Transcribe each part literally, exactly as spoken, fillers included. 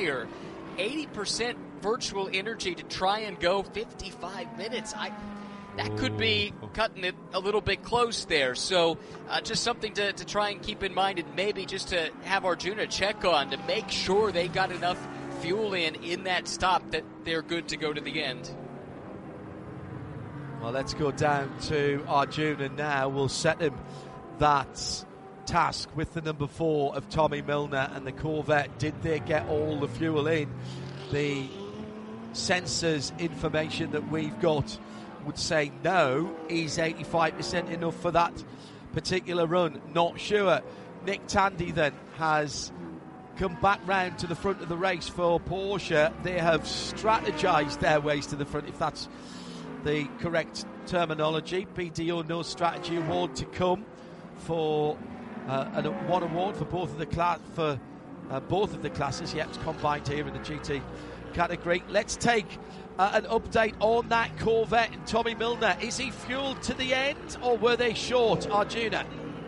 earlier. eighty percent virtual energy to try and go fifty-five minutes. I That could be cutting it a little bit close there. So uh, just something to, to try and keep in mind, and maybe just to have Arjuna check on to make sure they got enough fuel in in that stop that they're good to go to the end. Well, let's go down to Arjuna now. We'll set him that task with the number four of Tommy Milner and the Corvette. Did they get all the fuel in? The sensors information that we've got would say no. Is eighty-five percent enough for that particular run? Not sure. Nick Tandy then has come back round to the front of the race for Porsche. They have strategized their ways to the front, if that's the correct terminology. B D O No Strategy Award to come for uh, an, one award for both of the class for uh, both of the classes. Yep, it's combined here in the G T category. Let's take uh, an update on that Corvette and Tommy Milner. Is he fueled to the end, or were they short, Arjuna?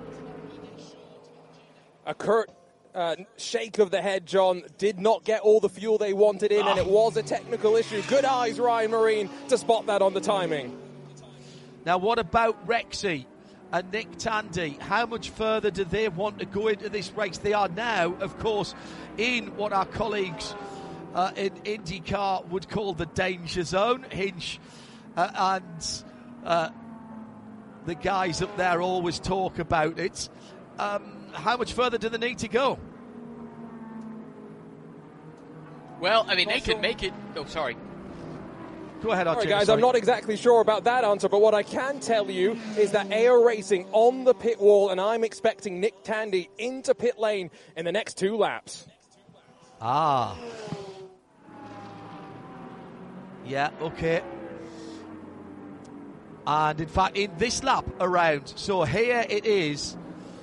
A curt uh, shake of the head, John. Did not get all the fuel they wanted in, oh. and it was a technical issue. Good eyes, Ryan Marine, to spot that on the timing. Now, what about Rexy and Nick Tandy? How much further do they want to go into this race? They are now, of course, in what our colleagues uh, in IndyCar would call the danger zone. Hinch uh, and uh, the guys up there always talk about it. Um, how much further do they need to go? Well, I mean, they can make it. Oh, sorry. Go ahead, Arjuna. Sorry, guys, sorry. I'm not exactly sure about that answer, but what I can tell you is that A O Racing on the pit wall, and I'm expecting Nick Tandy into pit lane in the next two laps. Ah. Yeah, okay. And in fact, in this lap around, so here it is.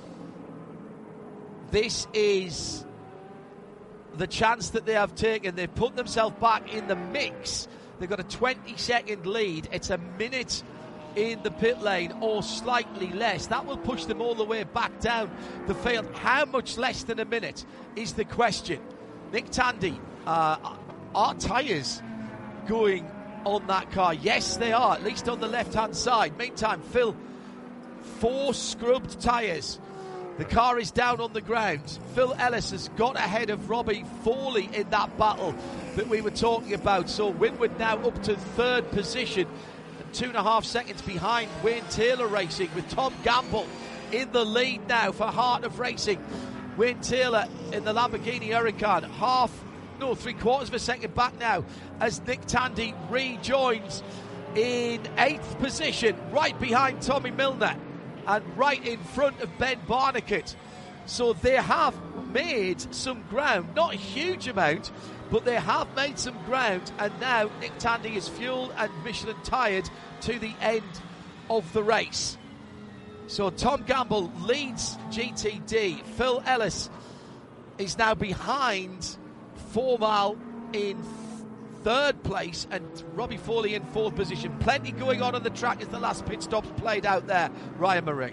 This is the chance that they have taken. They've put themselves back in the mix. They've got a twenty second lead. It's a minute in the pit lane or slightly less. That will push them all the way back down the field. How much less than a minute is the question. Nick Tandy, uh, are tyres going on that car? Yes, they are, at least on the left-hand side. Meantime, Phil, four scrubbed tyres. The car is down on the ground. Phil Ellis has got ahead of Robbie Foley in that battle that we were talking about. So Winward now up to third position, and two and a half seconds behind Wayne Taylor Racing, with Tom Gamble in the lead now for Heart of Racing. Wayne Taylor in the Lamborghini Huracan, half, no, three quarters of a second back now as Nick Tandy rejoins in eighth position, right behind Tommy Milner and right in front of Ben Barnicat. So they have made some ground, not a huge amount, but they have made some ground, and now Nick Tandy is fueled and Michelin tired to the end of the race. So Tom Gamble leads G T D. Phil Ellis is now behind Formal in third place, and Robbie Foley in fourth position. Plenty going on on the track as the last pit stops played out there. Ryan Murray.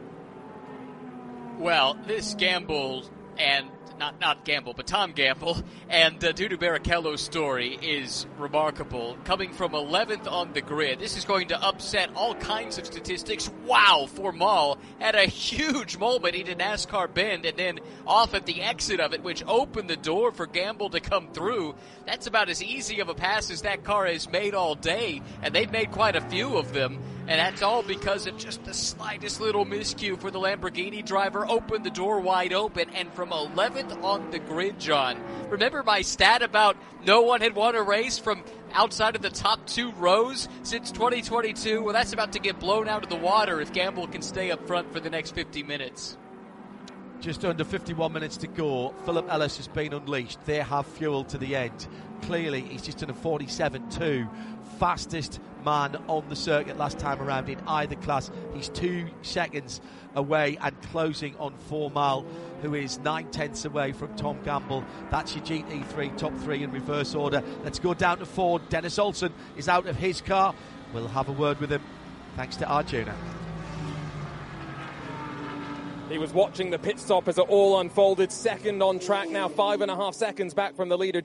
Well, this Gamble and not not Gamble, but Tom Gamble and uh, Dudu Barrichello's story is remarkable. Coming from eleventh on the grid, this is going to upset all kinds of statistics. Wow, Formal had a huge moment in a NASCAR bend and then off at the exit of it, which opened the door for Gamble to come through. That's about as easy of a pass as that car has made all day, and they've made quite a few of them. And that's all because of just the slightest little miscue for the Lamborghini driver. Opened the door wide open, and from eleventh on the grid, John. Remember my stat about no one had won a race from outside of the top two rows since twenty twenty-two? Well, that's about to get blown out of the water if Gamble can stay up front for the next fifty minutes. Just under fifty-one minutes to go. Philip Ellis has been unleashed. They have fuel to the end. Clearly, he's just done a forty-seven two. Fastest man on the circuit last time around in either class. He's two seconds away and closing on Formal, who is nine tenths away from Tom Gamble. That's your G T three top three in reverse order. Let's go down to Ford. Dennis Olsen is out of his car. We'll have a word with him thanks to Arjuna. He was watching the pit stop as it all unfolded. Second on track now, five and a half seconds back from the leader.